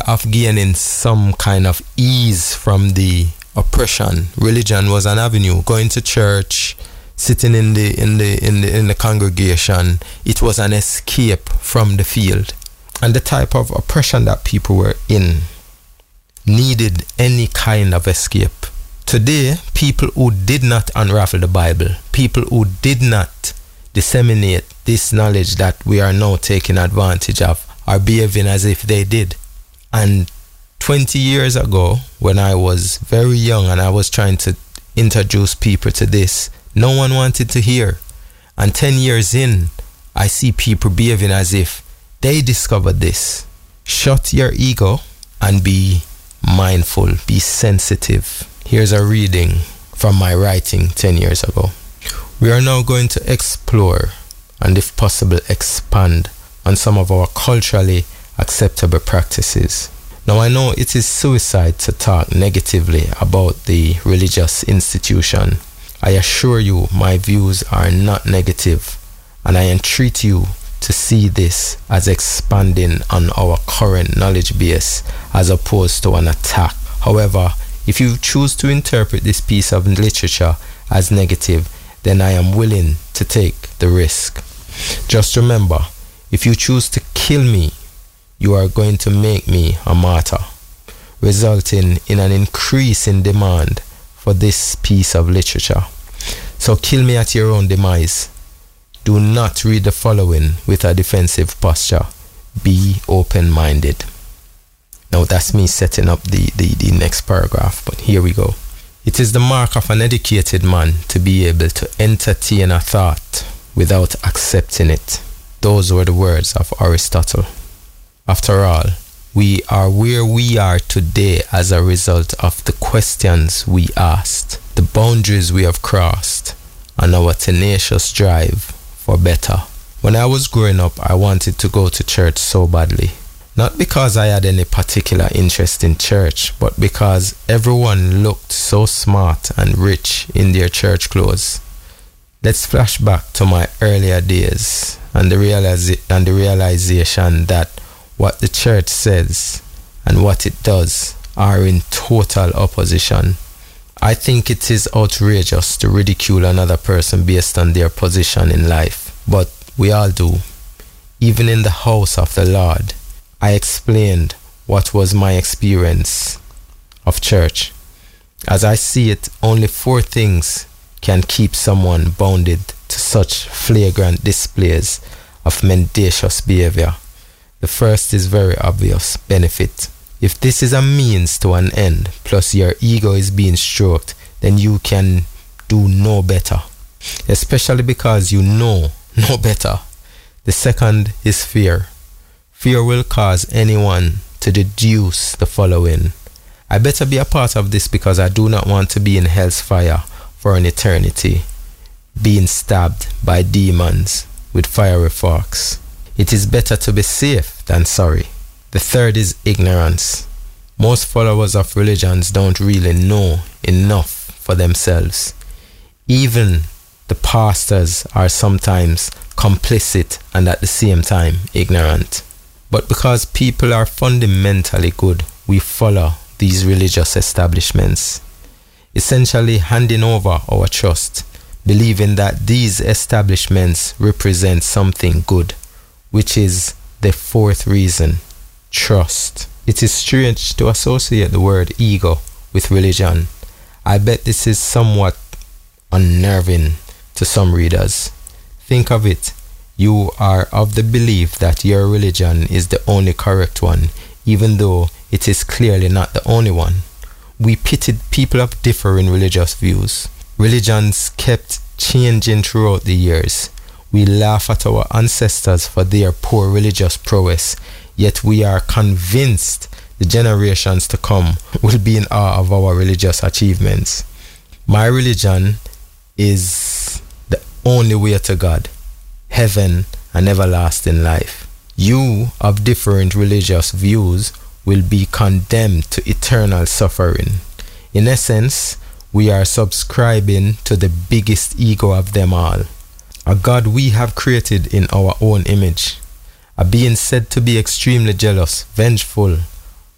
of gaining some kind of ease from the oppression, religion was an avenue. Going to church, sitting in the congregation, it was an escape from the field. And the type of oppression that people were in needed any kind of escape. Today, people who did not unravel the Bible, people who did not disseminate this knowledge that we are now taking advantage of, are behaving as if they did. And 20 years ago, when I was very young and I was trying to introduce people to this, no one wanted to hear. And 10 years in, I see people behaving as if they discovered this. Shut your ego and be mindful, be sensitive. Here's a reading from my writing 10 years ago. We are now going to explore and, if possible, expand on some of our culturally acceptable practices. Now, I know it is suicide to talk negatively about the religious institution. I assure you my views are not negative, and I entreat you to see this as expanding on our current knowledge base as opposed to an attack. However, if you choose to interpret this piece of literature as negative, then I am willing to take the risk. Just remember, if you choose to kill me, you are going to make me a martyr, resulting in an increase in demand for this piece of literature. So kill me at your own demise. Do not read the following with a defensive posture. Be open-minded. Now that's me setting up the next paragraph, but here we go. It is the mark of an educated man to be able to entertain a thought without accepting it. Those were the words of Aristotle. After all, we are where we are today as a result of the questions we asked, the boundaries we have crossed, and our tenacious drive for better. When I was growing up, I wanted to go to church so badly. Not because I had any particular interest in church, but because everyone looked so smart and rich in their church clothes. Let's flash back to my earlier days and the realization that what the church says and what it does are in total opposition. I think it is outrageous to ridicule another person based on their position in life, but we all do. Even in the house of the Lord, I explained what was my experience of church. As I see it, only 4 things can keep someone bounded to such flagrant displays of mendacious behavior. The first is very obvious: benefit. If this is a means to an end, plus your ego is being stroked, then you can do no better, especially because you know no better. The second is fear. Fear will cause anyone to deduce the following: I better be a part of this because I do not want to be in hell's fire for an eternity, being stabbed by demons with fiery forks. It is better to be safe than sorry. The third is ignorance. Most followers of religions don't really know enough for themselves. Even the pastors are sometimes complicit and at the same time ignorant. But because people are fundamentally good, we follow these religious establishments, essentially handing over our trust, believing that these establishments represent something good, which is the 4th reason: trust. It is strange to associate the word ego with religion. I bet this is somewhat unnerving to some readers. Think of it. You are of the belief that your religion is the only correct one, even though it is clearly not the only one. We pitied people of differing religious views. Religions kept changing throughout the years. We laugh at our ancestors for their poor religious prowess, yet we are convinced the generations to come will be in awe of our religious achievements. My religion is the only way to God, heaven, and everlasting life. You of different religious views will be condemned to eternal suffering. In essence, we are subscribing to the biggest ego of them all, a God we have created in our own image, a being said to be extremely jealous, vengeful,